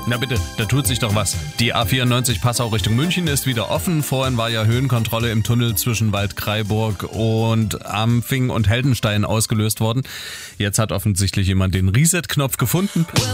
Na bitte, da tut sich doch was. Die A94 Passau Richtung München ist wieder offen. Vorhin war ja Höhenkontrolle im Tunnel zwischen Waldkraiburg und Ampfing und Heldenstein ausgelöst worden. Jetzt hat offensichtlich jemand den Reset-Knopf gefunden